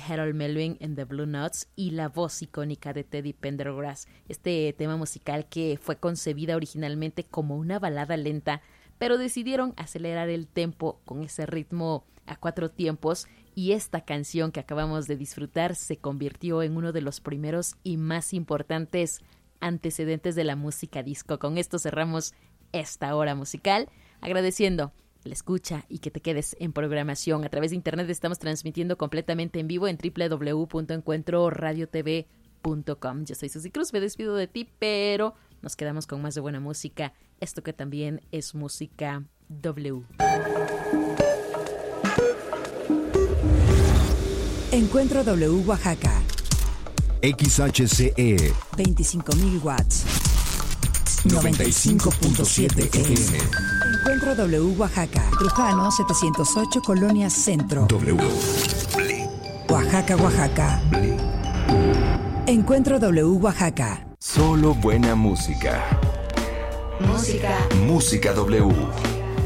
Harold Melvin and the Blue Notes y la voz icónica de Teddy Pendergrass. Este tema musical que fue concebida originalmente como una balada lenta, pero decidieron acelerar el tempo con ese ritmo a 4 tiempos, y esta canción que acabamos de disfrutar se convirtió en uno de los primeros y más importantes antecedentes de la música disco. Con esto cerramos esta hora musical, agradeciendo la escucha y que te quedes en programación. A través de internet estamos transmitiendo completamente en vivo en www.encuentroradiotv.com. Yo soy Susy Cruz, me despido de ti, pero nos quedamos con más de buena música, esto que también es música W. Encuentro W Oaxaca. XHCE 25.000 watts. 95.7 FM. Encuentro W Oaxaca. Trujano 708, Colonia Centro. W. Oaxaca, Oaxaca. Encuentro W Oaxaca. Solo buena música. Música Música W.